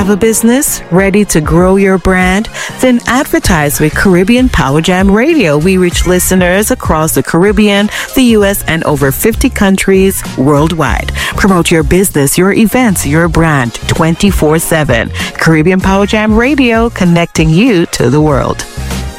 have a business? Ready to grow your brand? Then advertise with Caribbean Power Jam Radio. We reach listeners across the Caribbean, the U.S., and over 50 countries worldwide. Promote your business, your events, your brand 24/7. Caribbean Power Jam Radio, connecting you to the world.